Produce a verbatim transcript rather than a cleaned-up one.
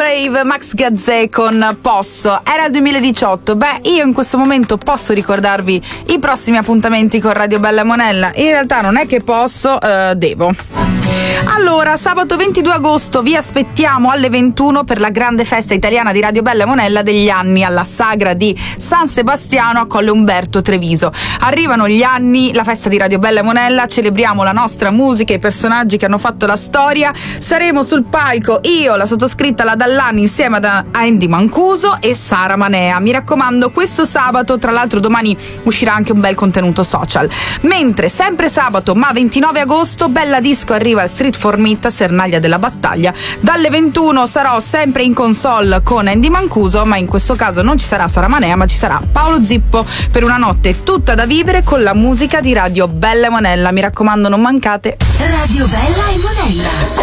Rave, Max Gazzè con Posso. Era il duemiladiciotto. Beh, io in questo momento posso ricordarvi i prossimi appuntamenti con Radio Bella e Monella. In realtà non è che posso, eh, devo. Allora, sabato ventidue agosto vi aspettiamo alle ventuno per la grande festa italiana di Radio Bella e Monella degli anni alla sagra di San Sebastiano a Colle Umberto Treviso. Arrivano gli anni, la festa di Radio Bella e Monella, celebriamo la nostra musica, i personaggi che hanno fatto la storia. Saremo sul palco io, la sottoscritta, la Dall'Anni, insieme ad Andy Mancuso e Sara Manea. Mi raccomando, questo sabato, tra l'altro domani uscirà anche un bel contenuto social. Mentre sempre sabato, ma ventinove agosto, Bella Disco arriva al Street Formit a Sernaglia della Battaglia. Dalle ventuno sarò sempre in console con Andy Mancuso, ma in questo caso non ci sarà Sara Manea, ma ci sarà Paolo Zippo per una notte tutta da vivere con la musica di Radio Bella e Monella. Mi raccomando, non mancate. Radio Bella e Monella.